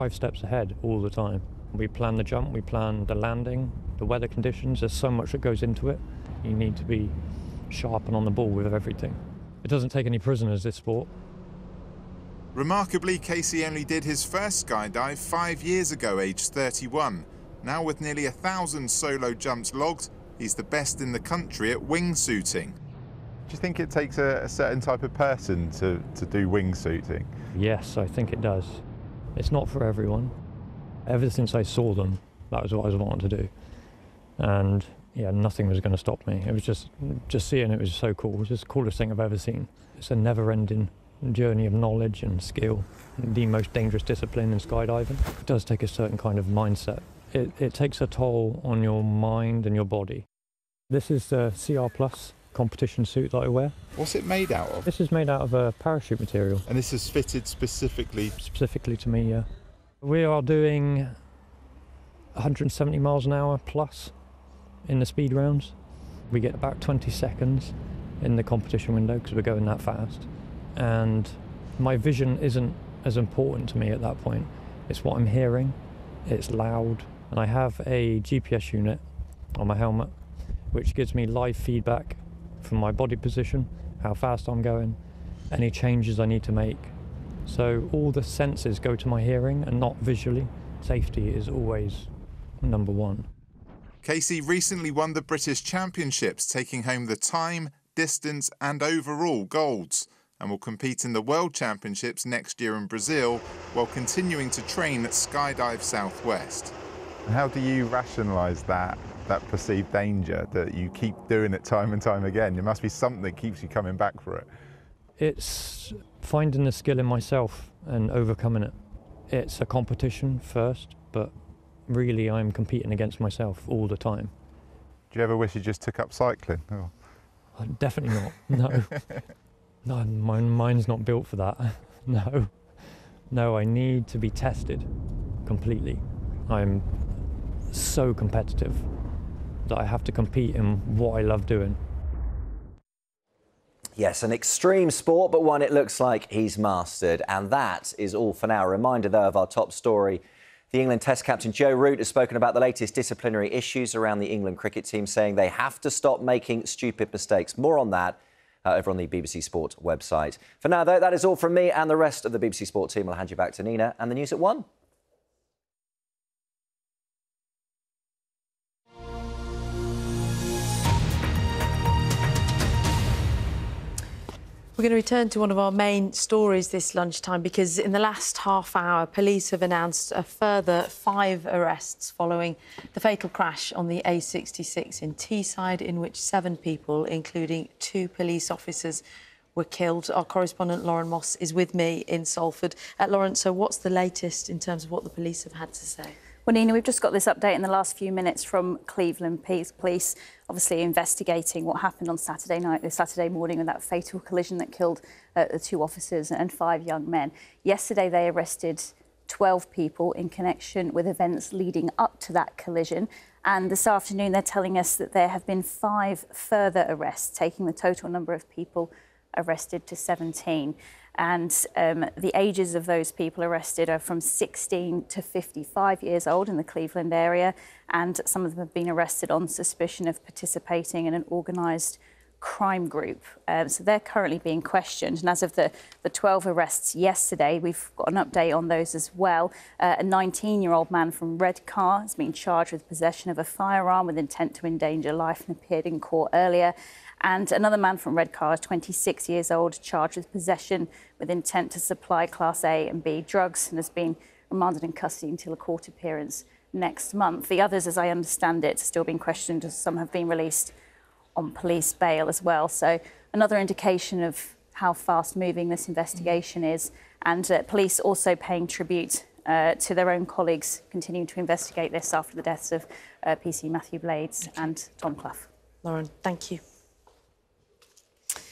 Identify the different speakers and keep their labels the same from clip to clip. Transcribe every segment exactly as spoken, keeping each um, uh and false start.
Speaker 1: Five steps ahead all the time. We plan the jump, we plan the landing, the weather conditions. There's so much that goes into it. You need to be sharp and on the ball with everything. It doesn't take any prisoners, this sport.
Speaker 2: Remarkably, Casey only did his first skydive five years ago, aged thirty-one. Now with nearly a thousand solo jumps logged, he's the best in the country at wingsuiting.
Speaker 3: Do you think it takes a, a certain type of person to, to do wingsuiting?
Speaker 1: Yes, I think it does. It's not for everyone. Ever since I saw them, that was what I wanted to do. And yeah, nothing was going to stop me. It was just, just seeing it was so cool. It was just the coolest thing I've ever seen. It's a never-ending journey of knowledge and skill. The most dangerous discipline in skydiving. It does take a certain kind of mindset. It, it takes a toll on your mind and your body. This is the C R Plus competition suit that I wear.
Speaker 3: What's it made out of?
Speaker 1: This is made out of a parachute material.
Speaker 3: And this is fitted specifically?
Speaker 1: Specifically to me, yeah. We are doing one hundred seventy miles an hour plus in the speed rounds. We get about twenty seconds in the competition window because we're going that fast. And my vision isn't as important to me at that point. It's what I'm hearing, it's loud. And I have a G P S unit on my helmet, which gives me live feedback from my body position, how fast I'm going, any changes I need to make. So all the senses go to my hearing and not visually. Safety is always number one.
Speaker 2: Casey recently won the British Championships, taking home the time, distance and overall golds, and will compete in the World Championships next year in Brazil while continuing to train at Skydive Southwest.
Speaker 3: How do you rationalise that, that perceived danger that you keep doing it time and time again? There must be something that keeps you coming back for it.
Speaker 1: It's finding the skill in myself and overcoming it. It's a competition first, but really I'm competing against myself all the time.
Speaker 3: Do you ever wish you just took up cycling? Oh.
Speaker 1: Definitely not, no. No, my mind's not built for that, no. No, I need to be tested completely. I'm so competitive that I have to compete in what I love doing.
Speaker 4: Yes, an extreme sport, but one it looks like he's mastered. And that is all for now. A reminder, though, of our top story. The England Test captain Joe Root has spoken about the latest disciplinary issues around the England cricket team, saying they have to stop making stupid mistakes. More on that uh, over on the B B C Sport website. For now, though, that is all from me and the rest of the B B C Sport team. I'll hand you back to Nina and the news at one.
Speaker 5: We're going to return to one of our main stories this lunchtime because in the last half hour, police have announced a further five arrests following the fatal crash on the A sixty-six in Teesside, in which seven people, including two police officers, were killed. Our correspondent Lauren Moss is with me in Salford. Uh, Lauren, so what's the latest in terms of what the police have had to say?
Speaker 6: Well, Nina, we've just got this update in the last few minutes from Cleveland Police, obviously investigating what happened on Saturday night, this Saturday morning, with that fatal collision that killed uh, the two officers and five young men. Yesterday, they arrested twelve people in connection with events leading up to that collision. And this afternoon, they're telling us that there have been five further arrests, taking the total number of people arrested to seventeen. And um, the ages of those people arrested are from sixteen to fifty-five years old in the Cleveland area, and some of them have been arrested on suspicion of participating in an organised crime group. Um, so they're currently being questioned. And as of the, the twelve arrests yesterday, we've got an update on those as well. Uh, a nineteen-year-old man from Redcar has been charged with possession of a firearm with intent to endanger life and appeared in court earlier. And another man from Redcar, twenty-six years old, charged with possession with intent to supply Class A and B drugs and has been remanded in custody until a court appearance next month. The others, as I understand it, are still being questioned, as some have been released on police bail as well. So another indication of how fast-moving this investigation is. And uh, police also paying tribute uh, to their own colleagues, continuing to investigate this after the deaths of uh, P C Matthew Blades and Tom Clough.
Speaker 5: Lauren, thank you.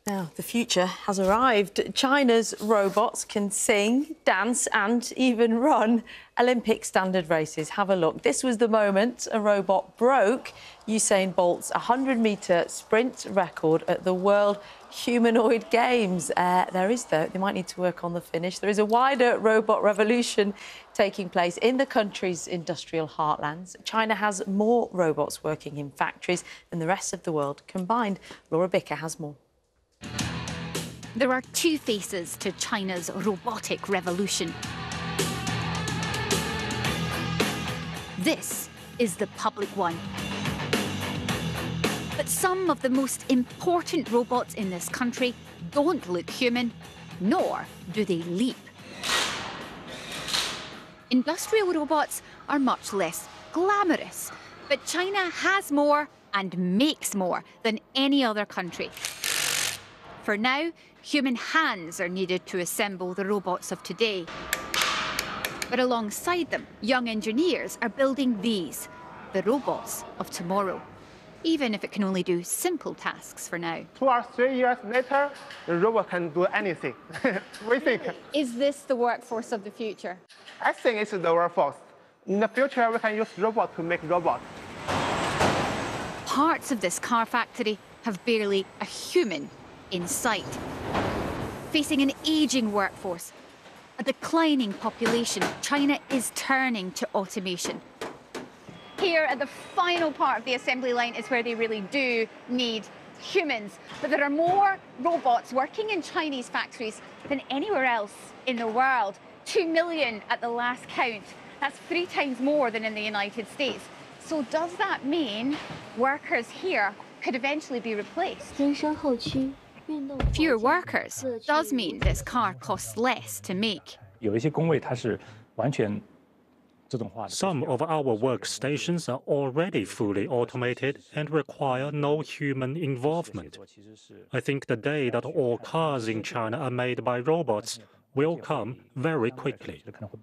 Speaker 5: Now, the future has arrived. China's robots can sing, dance and even run Olympic standard races. Have a look. This was the moment a robot broke Usain Bolt's one hundred metre sprint record at the World Humanoid Games. Uh, there is, though, they might need to work on the finish. There is a wider robot revolution taking place in the country's industrial heartlands. China has more robots working in factories than the rest of the world combined. Laura Bicker has more.
Speaker 7: There are two faces to China's robotic revolution. This is the public one. But some of the most important robots in this country don't look human, nor do they leap. Industrial robots are much less glamorous, but China has more and makes more than any other country. For now, human hands are needed to assemble the robots of today. But alongside them, young engineers are building these, the robots of tomorrow, even if it can only do simple tasks for now.
Speaker 8: Two or three years later, the robot can do anything. We think.
Speaker 7: Is this the workforce of the future?
Speaker 8: I think it's the workforce. In the future, we can use robots to make robots.
Speaker 7: Parts of this car factory have barely a human in sight. Facing an ageing workforce, a declining population, China is turning to automation. Here at the final part of the assembly line is where they really do need humans. But there are more robots working in Chinese factories than anywhere else in the world. Two million at the last count. That's three times more than in the United States. So does that mean workers here could eventually be replaced? Fewer workers does mean this car costs less to make.
Speaker 9: Some of our workstations are already fully automated and require no human involvement. I think the day that all cars in China are made by robots will come very quickly.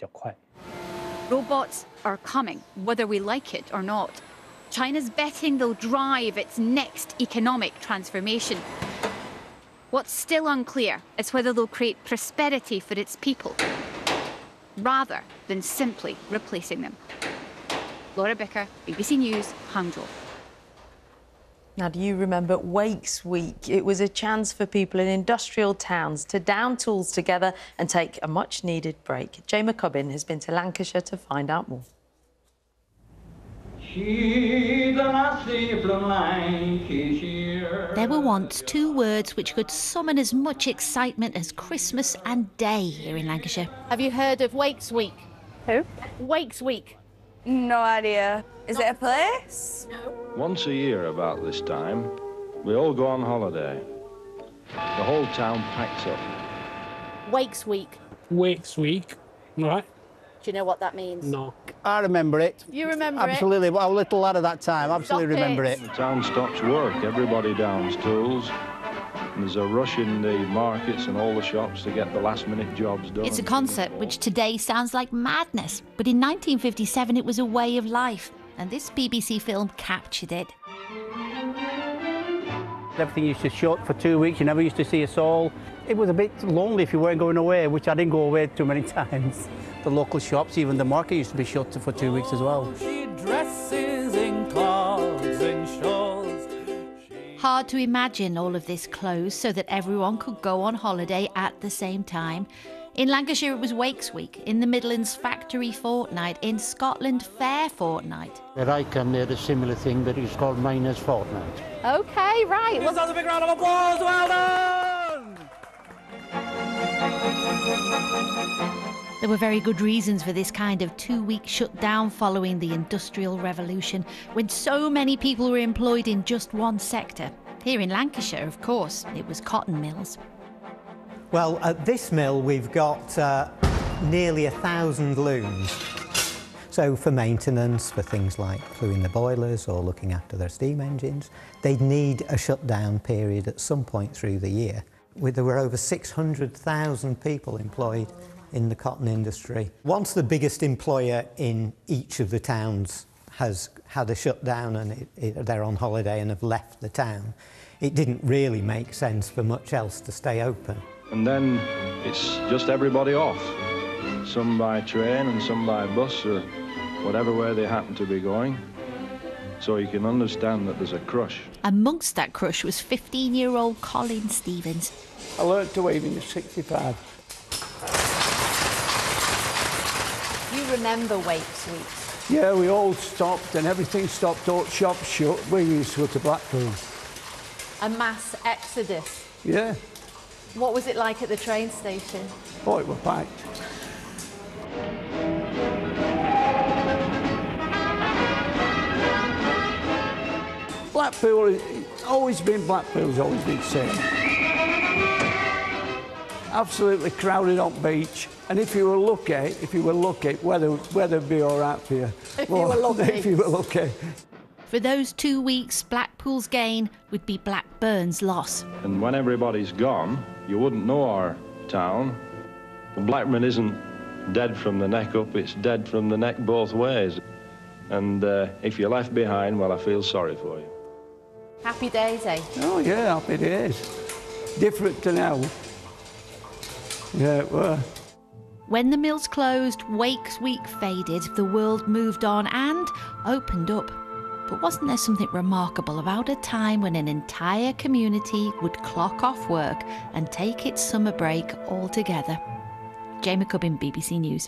Speaker 7: Robots are coming, whether we like it or not. China's betting they'll drive its next economic transformation. What's still unclear is whether they'll create prosperity for its people, rather than simply replacing them. Laura Bicker, B B C News, Hangzhou.
Speaker 5: Now, do you remember Wakes Week? It was a chance for people in industrial towns to down tools together and take a much-needed break. Jay McCubbin has been to Lancashire to find out more.
Speaker 10: There were once two words which could summon as much excitement as Christmas and Day here in Lancashire.
Speaker 11: Have you heard of Wakes Week?
Speaker 6: Who?
Speaker 11: Wakes Week.
Speaker 12: No idea. Is it a place?
Speaker 11: No.
Speaker 13: Once a year about this time, we all go on holiday. The whole town packs up.
Speaker 11: Wakes Week.
Speaker 14: Wakes Week, right?
Speaker 11: Do you know what that means?
Speaker 14: No. I remember it.
Speaker 11: You remember
Speaker 14: Absolutely.
Speaker 11: it?
Speaker 14: Absolutely. I was a little lad at that time. Absolutely
Speaker 11: Stop
Speaker 14: remember
Speaker 11: it.
Speaker 14: it.
Speaker 13: The town stops work. Everybody downs tools. And there's a rush in the markets and all the shops to get the last-minute jobs done.
Speaker 10: It's a concept which today sounds like madness, but in nineteen fifty-seven it was a way of life, and this B B C film captured it.
Speaker 14: Everything used to shut for two weeks. You never used to see a soul. It was a bit lonely if you weren't going away, which I didn't go away too many times. The local shops, even the market, used to be shut for two weeks as well.
Speaker 15: She dresses in clogs and shawls.
Speaker 10: Hard to imagine all of this closed so that everyone could go on holiday at the same time. In Lancashire, it was Wakes Week. In the Midlands, Factory Fortnight. In Scotland, Fair Fortnight.
Speaker 14: At Icahn, they had a similar thing, but it's called Miners' Fortnight.
Speaker 11: OK, right.
Speaker 15: Let's have a big round of applause. Well done!
Speaker 10: There were very good reasons for this kind of two-week shutdown following the Industrial Revolution, when so many people were employed in just one sector. Here in Lancashire, of course, it was cotton mills.
Speaker 16: Well, at this mill we've got uh, nearly a thousand looms. So for maintenance, for things like fluing the boilers or looking after their steam engines, they'd need a shutdown period at some point through the year. There were over six hundred thousand people employed in the cotton industry. Once the biggest employer in each of the towns has had a shutdown and it, it, they're on holiday and have left the town, it didn't really make sense for much else to stay open.
Speaker 13: And then it's just everybody off. Some by train and some by bus or whatever way they happen to be going. So you can understand that there's a crush.
Speaker 10: Amongst that crush was fifteen-year-old Colin Stevens.
Speaker 17: I learnt to wave in sixty-five.
Speaker 5: You remember Wakes Week?
Speaker 17: Yeah, we all stopped and everything stopped, all shops shut. We used to go to Blackpool.
Speaker 5: A mass exodus.
Speaker 17: Yeah.
Speaker 5: What was it like at the train station?
Speaker 17: Oh, it was packed. Blackpool, it's always been Blackpool's always been the same. Absolutely crowded on beach, and if you were lucky, if you were lucky, weather weather'd be all right for you.
Speaker 5: If well, you were lucky.
Speaker 17: If you were lucky.
Speaker 10: For those two weeks, Blackpool's gain would be Blackburn's loss.
Speaker 13: And when everybody's gone, you wouldn't know our town. Blackburn isn't dead from the neck up, it's dead from the neck both ways. And uh, if you're left behind, well, I feel sorry for you.
Speaker 5: Happy days, eh?
Speaker 17: Oh, yeah, happy days. Different to now. Yeah, it were.
Speaker 10: When the mills closed, Wakes Week faded, the world moved on and opened up. But wasn't there something remarkable about a time when an entire community would clock off work and take its summer break all together? Jay McCubbin, B B C News.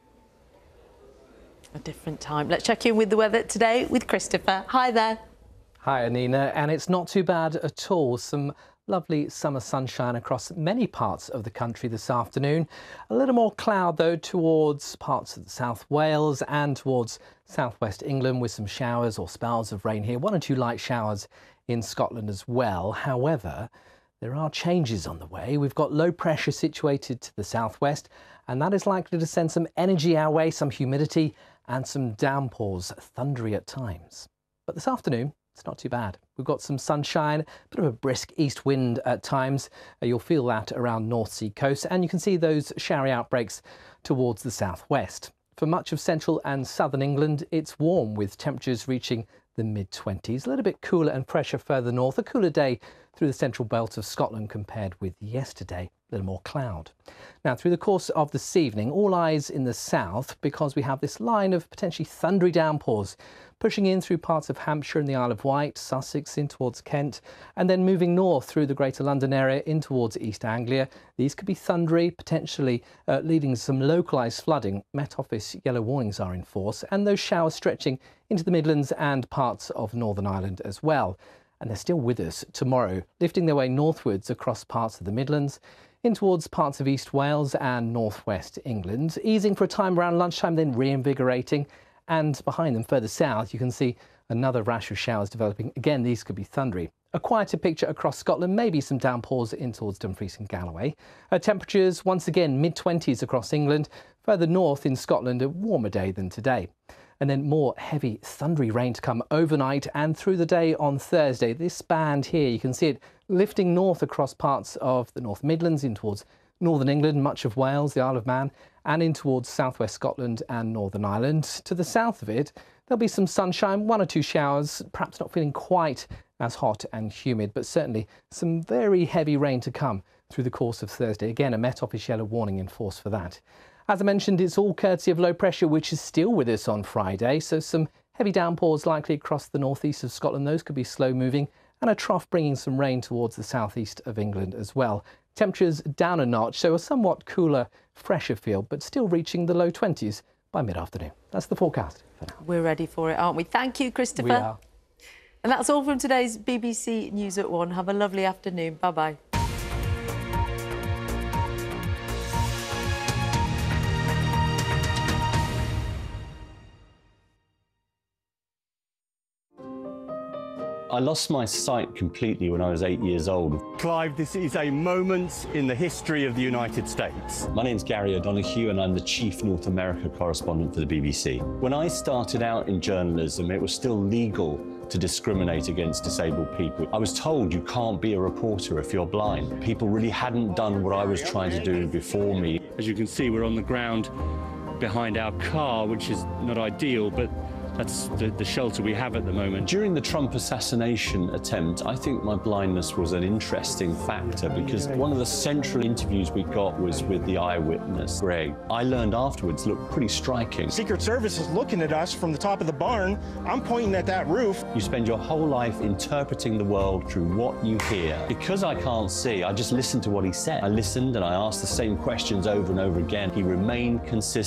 Speaker 5: A different time. Let's check in with the weather today with Christopher. Hi there.
Speaker 18: Hi, Anina, and it's not too bad at all. Some lovely summer sunshine across many parts of the country this afternoon. A little more cloud, though, towards parts of South Wales and towards southwest England with some showers or spells of rain here. One or two light showers in Scotland as well. However, there are changes on the way. We've got low pressure situated to the southwest, and that is likely to send some energy our way, some humidity and some downpours, thundery at times. But this afternoon, it's not too bad. We've got some sunshine, a bit of a brisk east wind at times. Uh, you'll feel that around North Sea coast, and you can see those showery outbreaks towards the southwest. For much of central and southern England, it's warm with temperatures reaching the mid twenties. A little bit cooler and fresher further north. A cooler day through the central belt of Scotland compared with yesterday. A little more cloud. Now, through the course of this evening, all eyes in the south because we have this line of potentially thundery downpours pushing in through parts of Hampshire and the Isle of Wight, Sussex in towards Kent, and then moving north through the Greater London area in towards East Anglia. These could be thundery, potentially uh, leading to some localised flooding. Met Office yellow warnings are in force, and those showers stretching into the Midlands and parts of Northern Ireland as well. And they're still with us tomorrow, lifting their way northwards across parts of the Midlands, in towards parts of East Wales and northwest England, easing for a time around lunchtime, then reinvigorating. And behind them, further south, you can see another rash of showers developing. Again, these could be thundery. A quieter picture across Scotland, maybe some downpours in towards Dumfries and Galloway. Uh, temperatures, once again, mid twenties across England. Further north in Scotland, a warmer day than today. And then more heavy, thundery rain to come overnight and through the day on Thursday. This band here, you can see it lifting north across parts of the North Midlands in towards northern England, much of Wales, the Isle of Man, and in towards southwest Scotland and Northern Ireland. To the south of it, there'll be some sunshine, one or two showers, perhaps not feeling quite as hot and humid, but certainly some very heavy rain to come through the course of Thursday. Again, a Met Office yellow warning in force for that. As I mentioned, it's all courtesy of low pressure, which is still with us on Friday, so some heavy downpours likely across the northeast of Scotland. Those could be slow moving, and a trough bringing some rain towards the southeast of England as well. Temperatures down a notch, so a somewhat cooler, fresher feel, but still reaching the low twenties by mid-afternoon. That's the forecast for now.
Speaker 5: We're ready for it, aren't we? Thank you, Christopher.
Speaker 18: We are.
Speaker 5: And that's all from today's B B C News at One. Have a lovely afternoon. Bye-bye.
Speaker 19: I lost my sight completely when I was eight years old.
Speaker 20: Clive, this is a moment in the history of the United States.
Speaker 19: My name's Gary O'Donoghue and I'm the Chief North America correspondent for the B B C. When I started out in journalism, it was still legal to discriminate against disabled people. I was told you can't be a reporter if you're blind. People really hadn't done what I was trying to do before me.
Speaker 20: As you can see, we're on the ground behind our car, which is not ideal, but That's the, the shelter we have at the moment.
Speaker 19: During the Trump assassination attempt, I think my blindness was an interesting factor because one of the central interviews we got was with the eyewitness, Greg. I learned afterwards looked pretty striking.
Speaker 21: Secret Service is looking at us from the top of the barn. I'm pointing at that roof.
Speaker 19: You spend your whole life interpreting the world through what you hear. Because I can't see, I just listened to what he said. I listened and I asked the same questions over and over again. He remained consistent.